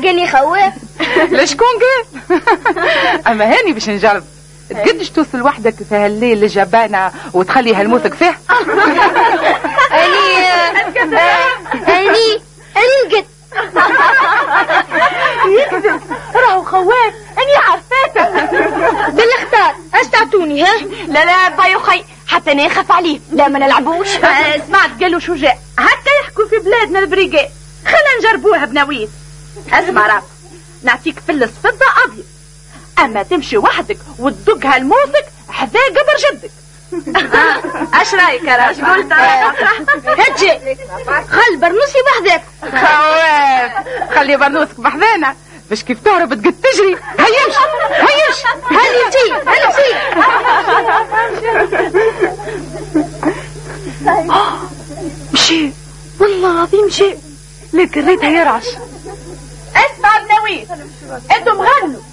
هاني خواف. لشكون قال؟ اما هاني باش نجرب. تقدش توصل وحدك في هالليل للجبانة وتخلي هالموثق فيه؟ اني نقد. يكذب، راهو خواف، اني عرفاته. بالاختار اش تعطوني؟ ها لا لا بايو خي، حتى انا نخاف عليه. لا ما نلعبوش. سمعت قالوا شجاع هكا يحكوا في بلادنا البريقات. خلينا نجربوها بنويس. اسمع راه نعطيك فلس فضة ابيض، اما تمشي وحدك وتدقها الموثق حذا قبر جدك. اش رايك يا اش قلت؟ هجي خل برنوسي بحذاك. خواف خلي برنوسك بحذانا باش كيف تهرب تقد تجري. هيمش هيمش هاني تي مشي والله العظيم مشي، لكن ريتها يرعش. اسمع بنويس، انتم غنوا